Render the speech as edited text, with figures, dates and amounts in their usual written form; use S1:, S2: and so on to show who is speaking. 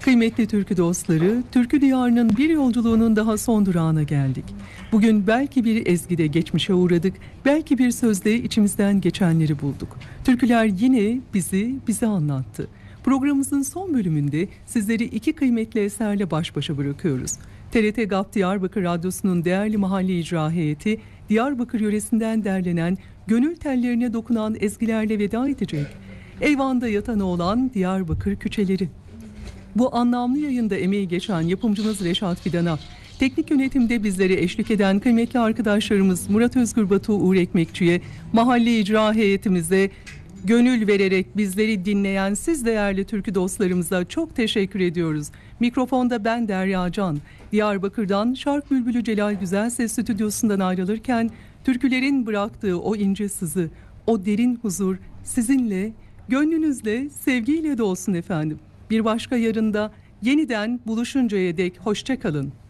S1: Kıymetli türkü dostları, türkü diyarının bir yolculuğunun daha son durağına geldik. Bugün belki bir ezgide geçmişe uğradık, belki bir sözde içimizden geçenleri bulduk. Türküler yine bize anlattı. Programımızın son bölümünde sizleri iki kıymetli eserle baş başa bırakıyoruz. TRT GAP Diyarbakır Radyosu'nun değerli mahalle icra heyeti, Diyarbakır yöresinden derlenen, gönül tellerine dokunan ezgilerle veda edecek. Eyvanda yatan oğlan Diyarbakır küçeleri. Bu anlamlı yayında emeği geçen yapımcımız Reşat Fidan'a, teknik yönetimde bizlere eşlik eden kıymetli arkadaşlarımız Murat Özgür Batu Uğur Ekmekçi'ye, mahalle icra heyetimize, gönül vererek bizleri dinleyen siz değerli türkü dostlarımıza çok teşekkür ediyoruz. Mikrofonda ben Derya Can, Diyarbakır'dan Şark Bülbülü Celal Güzelses Stüdyosu'ndan ayrılırken türkülerin bıraktığı o ince sızı, o derin huzur sizinle, gönlünüzle, sevgiyle de olsun efendim. Bir başka yarında yeniden buluşuncaya dek hoşça kalın.